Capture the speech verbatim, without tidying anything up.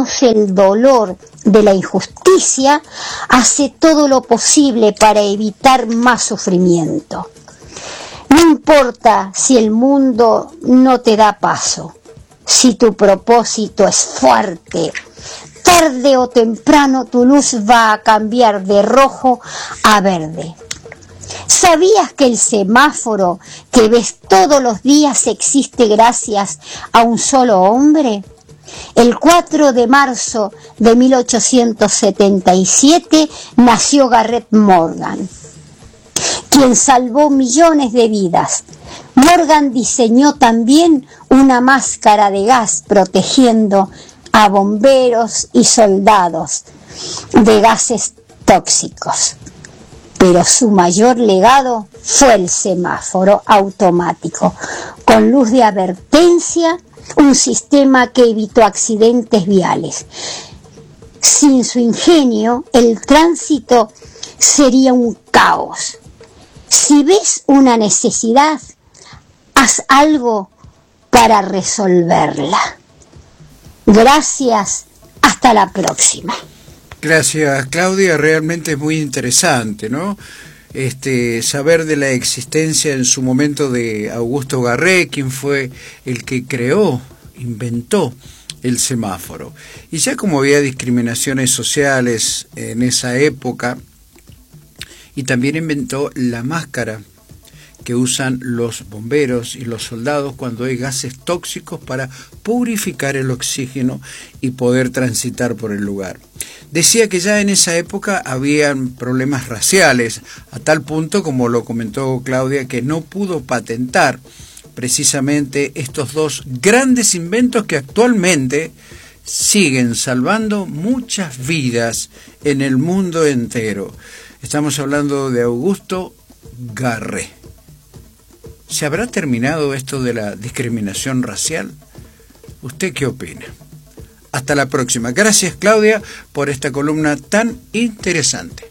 conoce el dolor de la injusticia, hace todo lo posible para evitar más sufrimiento. No importa si el mundo no te da paso, si tu propósito es fuerte, tarde o temprano tu luz va a cambiar de rojo a verde. ¿Sabías que el semáforo que ves todos los días existe gracias a un solo hombre? El cuatro de marzo de mil ochocientos setenta y siete nació Garrett Morgan, quien salvó millones de vidas. Morgan diseñó también una máscara de gas protegiendo a bomberos y soldados de gases tóxicos. Pero su mayor legado fue el semáforo automático, con luz de advertencia, un sistema que evitó accidentes viales. Sin su ingenio, el tránsito sería un caos. Si ves una necesidad, haz algo para resolverla. Gracias, hasta la próxima. Gracias, Claudia, realmente es muy interesante, ¿no? Este, saber de la existencia en su momento de Augusto Garrett, quien fue el que creó, inventó el semáforo. Y ya como había discriminaciones sociales en esa época, y también inventó la máscara que usan los bomberos y los soldados cuando hay gases tóxicos para purificar el oxígeno y poder transitar por el lugar. Decía que ya en esa época habían problemas raciales, a tal punto, como lo comentó Claudia, que no pudo patentar precisamente estos dos grandes inventos que actualmente siguen salvando muchas vidas en el mundo entero. Estamos hablando de Augusto Garrett. ¿Se habrá terminado esto de la discriminación racial? ¿Usted qué opina? Hasta la próxima. Gracias, Claudia, por esta columna tan interesante.